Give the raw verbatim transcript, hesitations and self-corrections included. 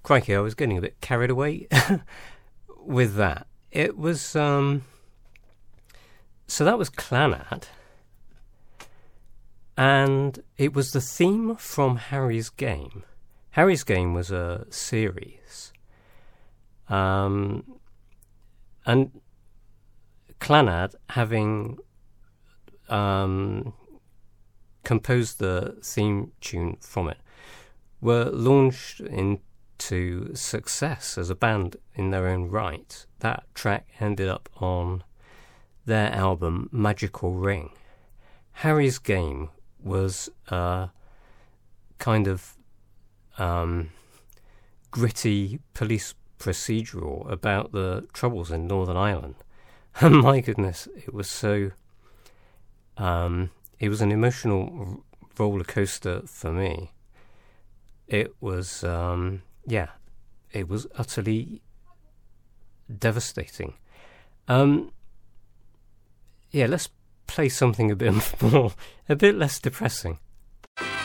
crikey, I was getting a bit carried away with that. It was, um, so that was Clannad, and it was the theme from Harry's Game. Harry's Game was a series, um, and Clannad, having um, composed the theme tune from it, were launched into success as a band in their own right. That track ended up on their album Magical Ring. Harry's Game was a kind of um, gritty police procedural about the troubles in Northern Ireland. And my goodness, it was so... Um, it was an emotional roller coaster for me. It was, um, yeah, it was utterly devastating. Um, yeah, let's play something a bit more, a bit less depressing.